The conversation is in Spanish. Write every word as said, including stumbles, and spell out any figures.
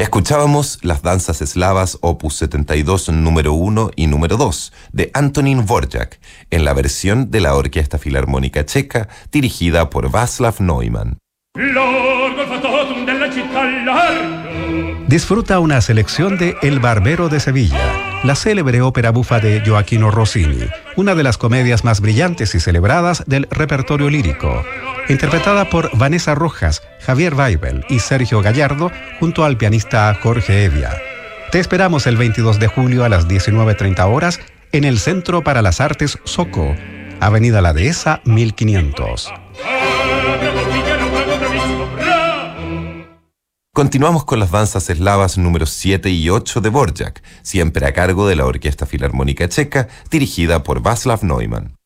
Escuchábamos las danzas eslavas opus setenta y dos número uno y número dos de Antonín Dvořák en la versión de la Orquesta Filarmónica Checa dirigida por Václav Neumann. Disfruta una selección de El Barbero de Sevilla, la célebre ópera bufa de Gioachino Rossini, una de las comedias más brillantes y celebradas del repertorio lírico, interpretada por Vanessa Rojas, Javier Weibel y Sergio Gallardo, junto al pianista Jorge Evia. Te esperamos el veintidós de julio a las diecinueve treinta horas en el Centro para las Artes Soco, Avenida La Dehesa mil quinientos. Continuamos con las danzas eslavas números siete y ocho de Dvořák, siempre a cargo de la Orquesta Filarmónica Checa, dirigida por Václav Neumann.